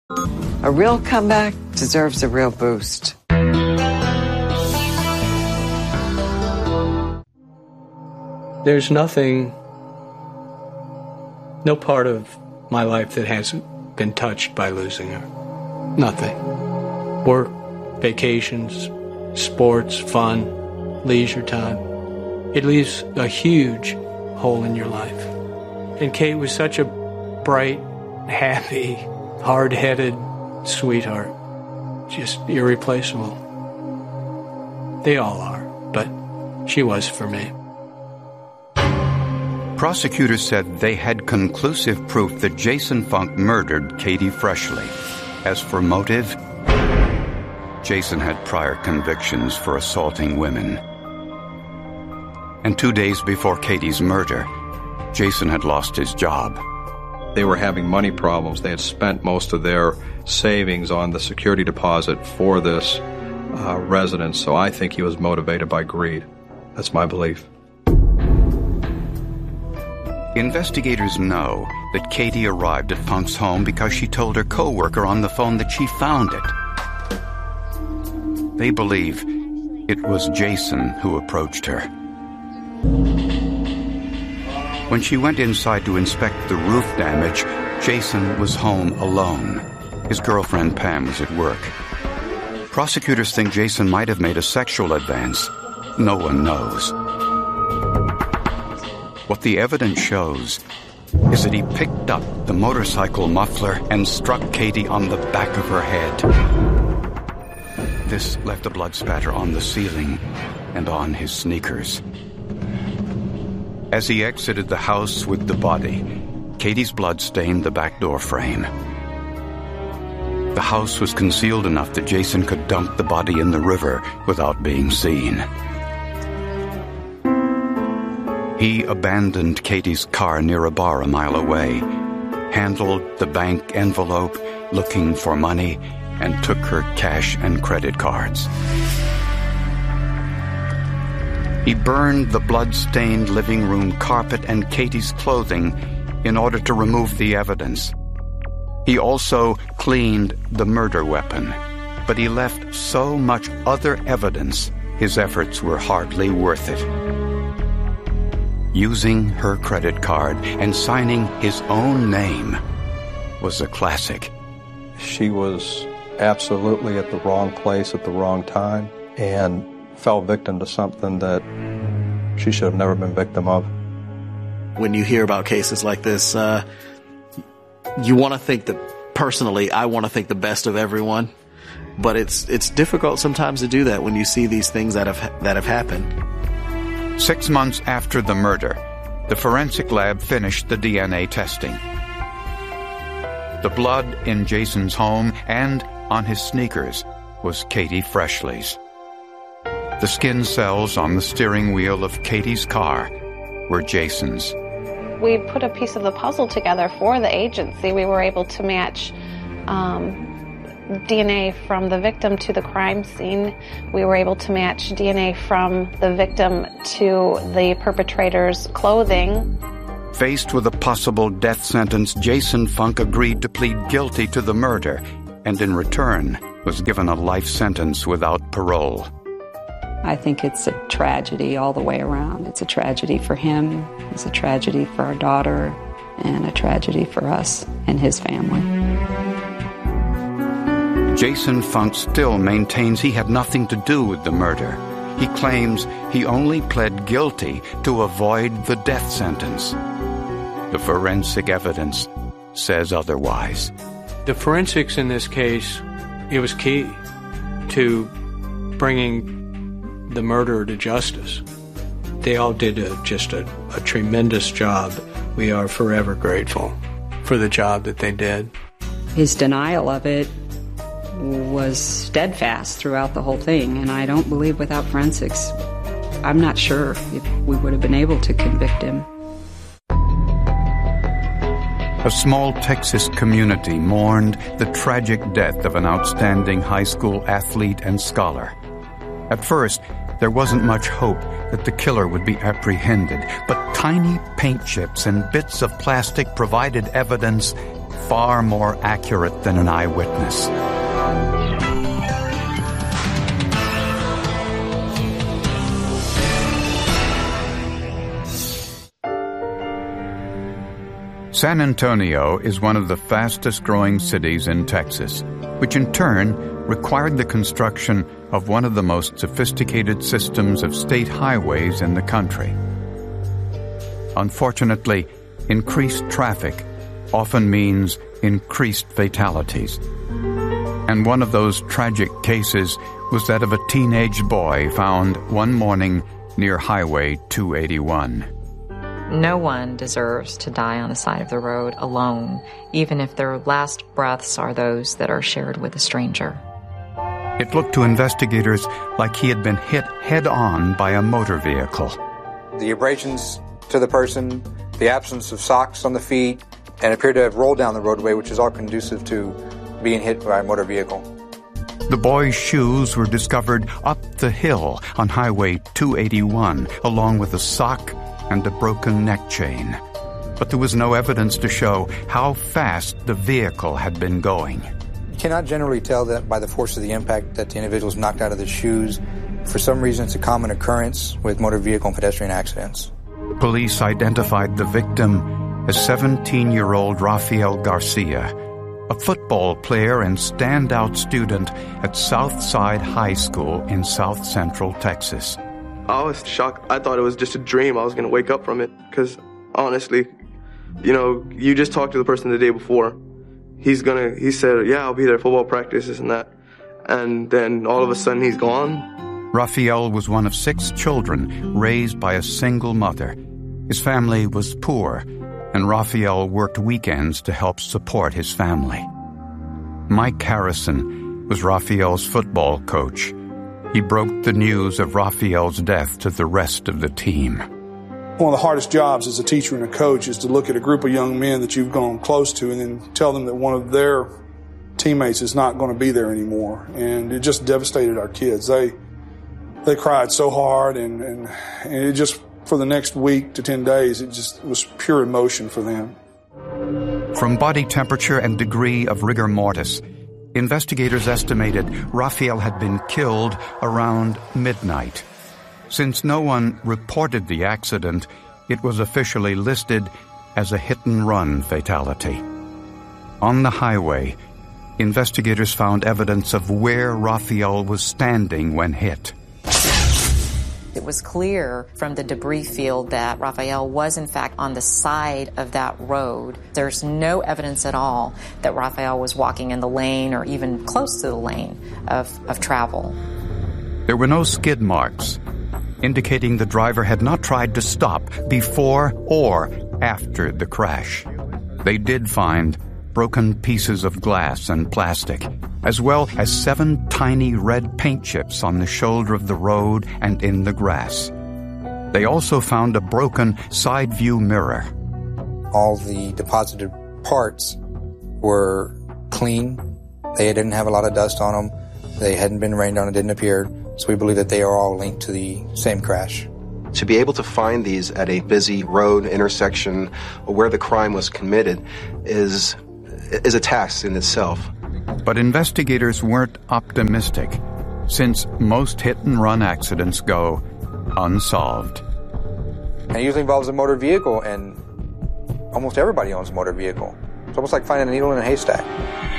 A real comeback deserves a real boost. There's nothing, no part of my life that hasn't been touched by losing her. Nothing. Work, vacations, sports, fun, leisure time. It leaves a huge hole in your life. And Kate was such a bright, happy, hard-headed sweetheart. Just irreplaceable. They all are, but she was for me. Prosecutors said they had conclusive proof that Jason Funk murdered Katie Freshley. As for motive, Jason had prior convictions for assaulting women. And 2 days before Katie's murder, Jason had lost his job. They were having money problems. They had spent most of their savings on the security deposit for this residence, so I think he was motivated by greed. That's my belief. Investigators know that Katie arrived at Funk's home because she told her co-worker on the phone that she found it. They believe it was Jason who approached her. When she went inside to inspect the roof damage, Jason was home alone. His girlfriend Pam was at work. Prosecutors think Jason might have made a sexual advance. No one knows. What the evidence shows is that he picked up the motorcycle muffler and struck Katie on the back of her head. This left a blood spatter on the ceiling and on his sneakers. As he exited the house with the body, Katie's blood stained the back door frame. The house was concealed enough that Jason could dump the body in the river without being seen. He abandoned Katie's car near a bar a mile away, handled the bank envelope looking for money, and took her cash and credit cards. He burned the blood-stained living room carpet and Katie's clothing in order to remove the evidence. He also cleaned the murder weapon, but he left so much other evidence, his efforts were hardly worth it. Using her credit card and signing his own name was a classic. She was absolutely at the wrong place at the wrong time and fell victim to something that she should have never been victim of. When you hear about cases like this, you want to think that, personally, I want to think the best of everyone, but it's difficult sometimes to do that when you see these things that have happened. 6 months after the murder, the forensic lab finished the DNA testing. The blood in Jason's home and on his sneakers was Katie Freshley's. The skin cells on the steering wheel of Katie's car were Jason's. We put a piece of the puzzle together for the agency. We were able to match DNA from the victim to the crime scene. We were able to match DNA from the victim to the perpetrator's clothing. Faced with a possible death sentence, Jason Funk agreed to plead guilty to the murder and in return was given a life sentence without parole. I think it's a tragedy all the way around. It's a tragedy for him, it's a tragedy for our daughter, and a tragedy for us and his family. Jason Funk still maintains he had nothing to do with the murder. He claims he only pled guilty to avoid the death sentence. The forensic evidence says otherwise. The forensics in this case, it was key to bringing the murderer to justice. They all did just a tremendous job. We are forever grateful for the job that they did. His denial of it was steadfast throughout the whole thing, and I don't believe without forensics, I'm not sure if we would have been able to convict him. A small Texas community mourned the tragic death of an outstanding high school athlete and scholar. At first, there wasn't much hope that the killer would be apprehended, but tiny paint chips and bits of plastic provided evidence far more accurate than an eyewitness. San Antonio is one of the fastest-growing cities in Texas, which in turn required the construction of one of the most sophisticated systems of state highways in the country. Unfortunately, increased traffic often means increased fatalities. And one of those tragic cases was that of a teenage boy found one morning near Highway 281. No one deserves to die on the side of the road alone, even if their last breaths are those that are shared with a stranger. It looked to investigators like he had been hit head-on by a motor vehicle. The abrasions to the person, the absence of socks on the feet, and appeared to have rolled down the roadway, which is all conducive to being hit by a motor vehicle. The boy's shoes were discovered up the hill on Highway 281, along with a sock and a broken neck chain. But there was no evidence to show how fast the vehicle had been going. You cannot generally tell that by the force of the impact that the individual was knocked out of the shoes. For some reason, it's a common occurrence with motor vehicle and pedestrian accidents. Police identified the victim as 17-year-old Rafael Garcia, a football player and standout student at Southside High School in South Central Texas. I was shocked. I thought it was just a dream. I was going to wake up from it because, honestly, you just talked to the person the day before. He said, yeah, I'll be there, football practice, this and that. And then all of a sudden he's gone. Rafael was one of 6 children raised by a single mother. His family was poor, and Rafael worked weekends to help support his family. Mike Harrison was Rafael's football coach. He broke the news of Rafael's death to the rest of the team. One of the hardest jobs as a teacher and a coach is to look at a group of young men that you've gone close to and then tell them that one of their teammates is not going to be there anymore. And it just devastated our kids. They cried so hard, and it just, for the next week to 10 days, it was pure emotion for them. From body temperature and degree of rigor mortis, investigators estimated Rafael had been killed around midnight. Since no one reported the accident, it was officially listed as a hit-and-run fatality. On the highway, investigators found evidence of where Rafael was standing when hit. It was clear from the debris field that Rafael was, in fact, on the side of that road. There's no evidence at all that Rafael was walking in the lane or even close to the lane of travel. There were no skid marks, indicating the driver had not tried to stop before or after the crash. They did find broken pieces of glass and plastic, as well as 7 tiny red paint chips on the shoulder of the road and in the grass. They also found a broken side view mirror. All the deposited parts were clean. They didn't have a lot of dust on them. They hadn't been rained on. It didn't appear. So we believe that they are all linked to the same crash. To be able to find these at a busy road intersection where the crime was committed is a task in itself. But investigators weren't optimistic, since most hit-and-run accidents go unsolved. And it usually involves a motor vehicle, and almost everybody owns a motor vehicle. It's almost like finding a needle in a haystack.